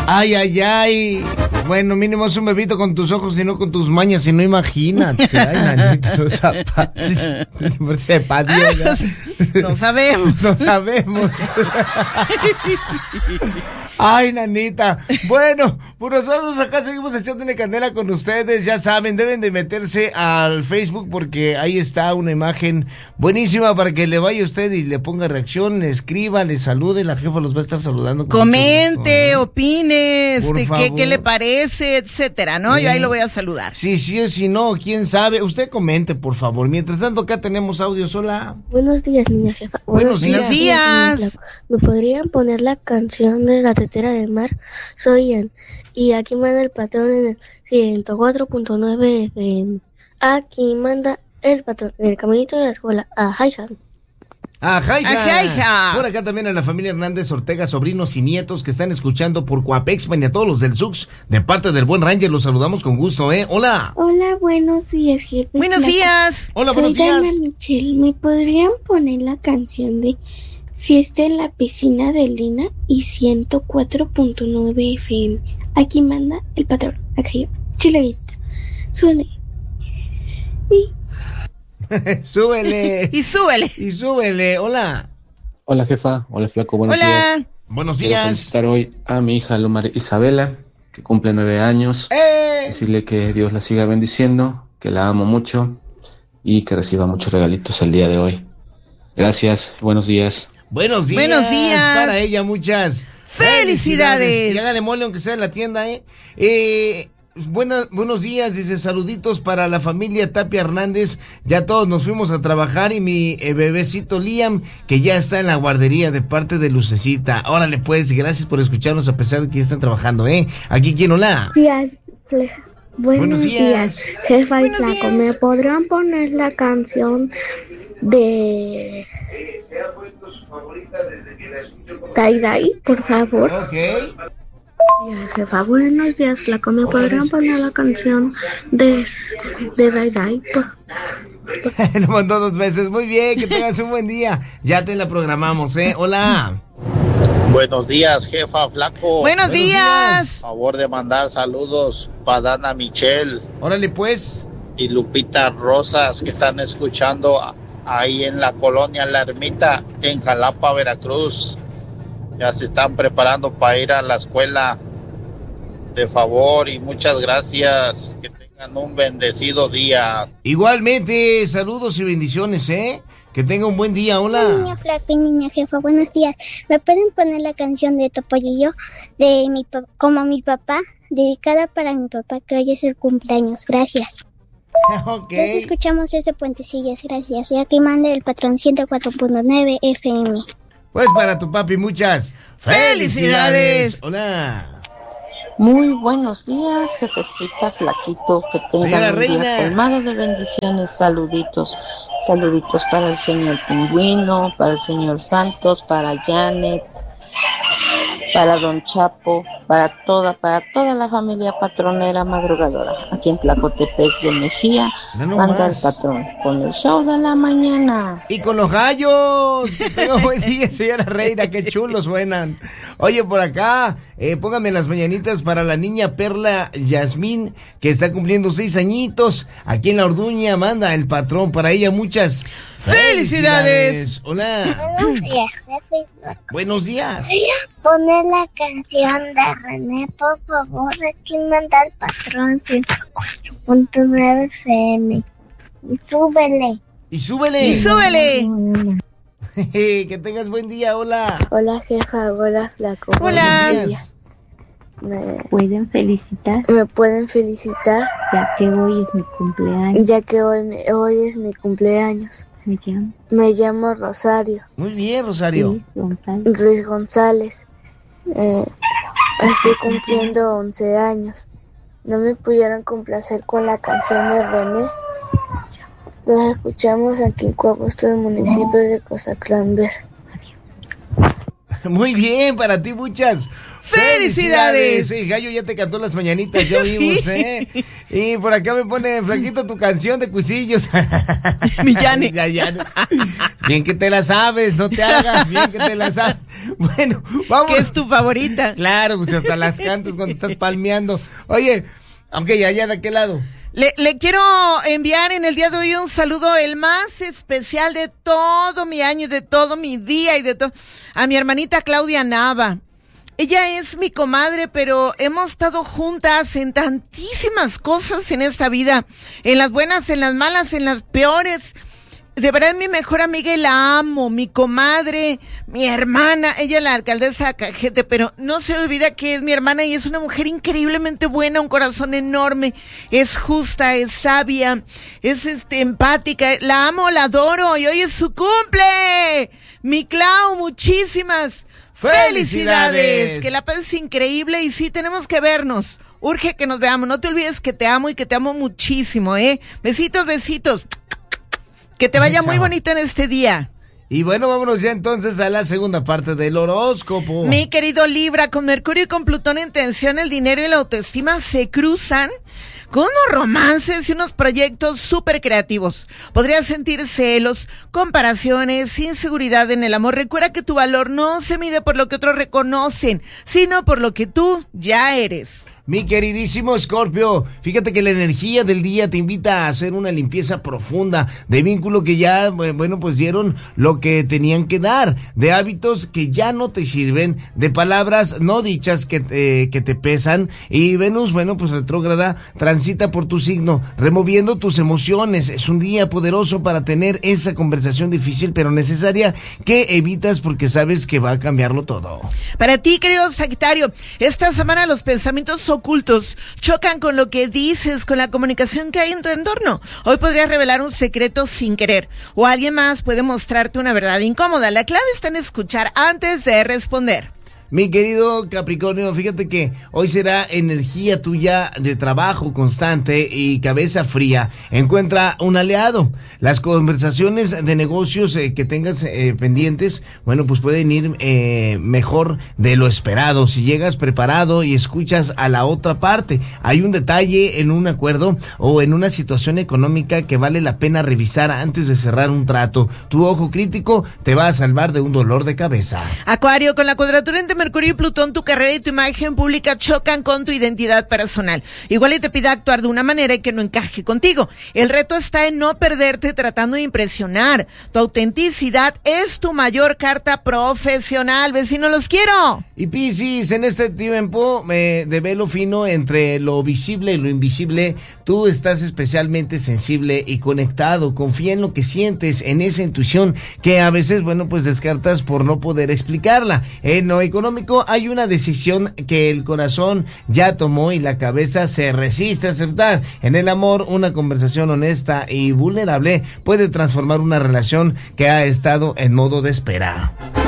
Ay, ay, ay. Bueno, mínimo es un bebito con tus ojos y no con tus mañas, y no imagínate. Ay, nanita, los zapatos. Sepa Dios, ¿ya? No sabemos. No sabemos. Ay, nanita. Bueno, pues nosotros acá seguimos echándole candela con ustedes. Ya saben, deben de meterse al Facebook porque ahí está una imagen buenísima para que le vaya usted y le ponga reacción, le escriba, le salude. La jefa los va a estar saludando. Comente, opine, qué le parece, etcétera, ¿no? Yo ahí lo voy a saludar. Sí, sí, si no, quién sabe. Usted comente, por favor. Mientras tanto, acá tenemos audios. Hola. Buenos días, niña jefa. Buenos días. ¿Me podrían poner la canción de La Tetera del Mar? Soy Ian. Y aquí manda el patrón en el 104.9 FM. Aquí manda el patrón en el caminito de la escuela. A Jaija. Por acá también a la familia Hernández Ortega, sobrinos y nietos que están escuchando por Coapexpan y a todos los del SUX. De parte del buen Ranger, los saludamos con gusto, ¿eh? Hola. Hola, buenos días, jefe. Buenos días. Hola, buenos días. Soy Dana Michelle. ¿Me podrían poner la canción de Fiesta en la Piscina de Lina y 104.9 FM? Aquí manda el patrón. Aquí, chileguita. Suene. Y... Súbele. Y súbele. Y súbele. Hola. Hola, jefa. Hola, flaco. Buenos días. Buenos Quiero días. felicitar hoy a mi hija Lomar Isabela, que cumple 9 años. Decirle que Dios la siga bendiciendo, que la amo mucho y que reciba muchos regalitos el día de hoy. Gracias. Buenos días. Buenos días. Buenos días. Para ella, muchas felicidades. Y hágale mole aunque sea en la tienda, buenos días, dice, saluditos para la familia Tapia Hernández. Ya todos nos fuimos a trabajar y mi bebecito Liam, que ya está en la guardería de parte de Lucecita. Órale pues, gracias por escucharnos a pesar de que ya están trabajando, Aquí, ¿quién? Hola. Buenos días, jefa y flaco. ¿Me podrán poner la canción de Dai Dai, por favor? Ok. Jefa, buenos días, flaco. ¿Me podrán poner la canción de Dai Dai? Lo mandó 2 veces. Muy bien, que tengas un buen día. Ya te la programamos, Hola. Buenos días, jefa, flaco. Buenos días. Favor de mandar saludos para Dana Michelle. Órale pues. Y Lupita Rosas, que están escuchando ahí en la colonia La Ermita, en Jalapa, Veracruz. Ya se están preparando para ir a la escuela. De favor y muchas gracias. Que tengan un bendecido día. Igualmente, saludos y bendiciones, Que tenga un buen día. Hola. Niña flaca y niña jefa, buenos días. ¿Me pueden poner la canción de Topollillo de como mi papá? Dedicada para mi papá, que hoy es el cumpleaños. Gracias. Ok. Nos escuchamos ese Puentecillas, gracias. Y aquí manda el patrón 104.9 FM. Pues para tu papi, muchas felicidades. Hola. Muy buenos días, jefecita, flaquito, que tengan un día colmado de bendiciones, saluditos para el señor Pingüino, para el señor Santos, para Janet, para Don Chapo, para toda la familia patronera madrugadora, aquí en Tlacotepec de Mejía, manda el patrón, con el show de la mañana. Y con los gallos, que tengo buen día, señora Reina, qué chulos suenan. Oye, por acá, póngame las mañanitas para la niña Perla Yasmín, que está cumpliendo 6 añitos, aquí en La Orduña, manda el patrón, para ella muchas felicidades. Hola. Buenos días, jefe. Buenos días. Poner la canción de René, por favor. Aquí manda el patrón 104.9 FM. Y súbele. Y súbele. Y súbele. Que tengas buen día. Hola. Hola, jefa. Hola, flaco. Hola. Buenos días. ¿Me pueden felicitar? Ya que hoy es mi cumpleaños. Me llamo Rosario. Muy bien, Rosario. Luis González. Estoy cumpliendo 11 años. ¿No me pudieron complacer con la canción de René? Los escuchamos aquí en Coahuila, del municipio de Cozatlán. Muy bien, para ti muchas ¡felicidades! Sí, Gallo ya te cantó las mañanitas, ya vimos, ¿eh? Y por acá me pone, Flaquito, tu canción de Cuisillos. Millane. Bien que te la sabes, no te hagas, bien que te la sabes. Bueno, vamos. ¿Qué es tu favorita? Claro, pues hasta las cantas cuando estás palmeando. Oye, aunque ya de aquel lado. Le quiero enviar en el día de hoy un saludo, el más especial de todo mi año, de todo mi día y de todo, a mi hermanita Claudia Nava. Ella es mi comadre, pero hemos estado juntas en tantísimas cosas en esta vida, en las buenas, en las malas, en las peores. De verdad es mi mejor amiga y la amo, mi comadre, mi hermana, ella es la alcaldesa de Cajete, pero no se olvida que es mi hermana y es una mujer increíblemente buena, un corazón enorme, es justa, es sabia, es empática, la amo, la adoro y hoy es su cumple. Mi Clau, muchísimas ¡felicidades! Que la pases increíble y sí, tenemos que vernos. Urge que nos veamos. No te olvides que te amo y que te amo muchísimo, ¿eh? Besitos, besitos. Que te vaya muy bonito en este día. Y bueno, vámonos ya entonces a la segunda parte del horóscopo. Mi querido Libra, con Mercurio y con Plutón en tensión, el dinero y la autoestima se cruzan con unos romances y unos proyectos súper creativos. Podrías sentir celos, comparaciones, inseguridad en el amor. Recuerda que tu valor no se mide por lo que otros reconocen, sino por lo que tú ya eres. Mi queridísimo Escorpio, fíjate que la energía del día te invita a hacer una limpieza profunda de vínculo que ya, bueno, pues dieron lo que tenían que dar, de hábitos que ya no te sirven, de palabras no dichas que te pesan, y Venus, bueno, pues retrógrada, transita por tu signo, removiendo tus emociones. Es un día poderoso para tener esa conversación difícil pero necesaria que evitas porque sabes que va a cambiarlo todo. Para ti, querido Sagitario, esta semana los pensamientos ocultos chocan con lo que dices, con la comunicación que hay en tu entorno. Hoy podrías revelar un secreto sin querer, o alguien más puede mostrarte una verdad incómoda. La clave está en escuchar antes de responder. Mi querido Capricornio, fíjate que hoy será energía tuya de trabajo constante y cabeza fría. Encuentra un aliado. Las conversaciones de negocios que tengas pendientes, bueno, pues pueden ir mejor de lo esperado. Si llegas preparado y escuchas a la otra parte, hay un detalle en un acuerdo o en una situación económica que vale la pena revisar antes de cerrar un trato. Tu ojo crítico te va a salvar de un dolor de cabeza. Acuario, con la cuadratura entre Mercurio y Plutón, tu carrera y tu imagen pública chocan con tu identidad personal. Igual y te pide actuar de una manera que no encaje contigo. El reto está en no perderte tratando de impresionar. Tu autenticidad es tu mayor carta profesional. Vecino, los quiero. Y Piscis, en este tiempo de velo fino entre lo visible y lo invisible, tú estás especialmente sensible y conectado. Confía en lo que sientes, en esa intuición que a veces, bueno, pues descartas por no poder explicarla. En lo económico hay una decisión que el corazón ya tomó y la cabeza se resiste a aceptar. En el amor, una conversación honesta y vulnerable puede transformar una relación que ha estado en modo de espera.